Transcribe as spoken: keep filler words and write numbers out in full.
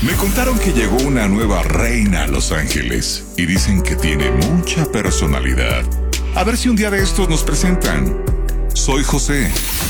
Me contaron que llegó una nueva reina a Los Ángeles y dicen que tiene mucha personalidad. A ver si un día de estos nos presentan. Soy José